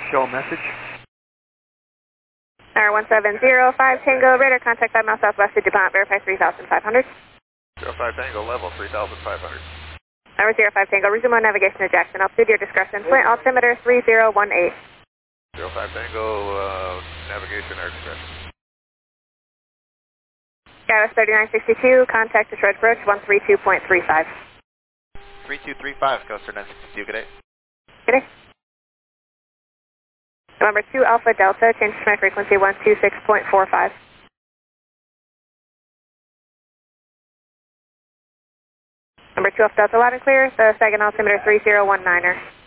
show message. Tower 1705 Tango, radar contact 5 miles southwest of DuPont, verify 3,500. 05 Tango, level 3,500. Tower 05 Tango, resume on navigation to Jackson, altitude your discretion, point altimeter 3018. 05 Tango, navigation our discretion. Skywest 3962, contact Detroit approach 132.35. 3235, Coaster 962, good day. Good day. November 2 Alpha Delta, change to my frequency 126.45. Number 2 Alpha Delta, loud and clear, the second altimeter 3019er.